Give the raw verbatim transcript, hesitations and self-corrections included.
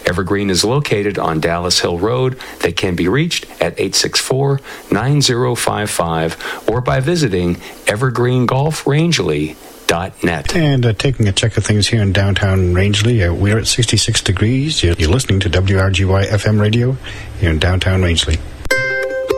Evergreen is located on Dallas Hill Road. They can be reached at eight six four, nine zero five five or by visiting evergreen golf rangeley dot net. And uh, taking a check of things here in downtown Rangeley, uh, we're at sixty-six degrees. You're, you're listening to W R G Y F M radio here in downtown Rangeley.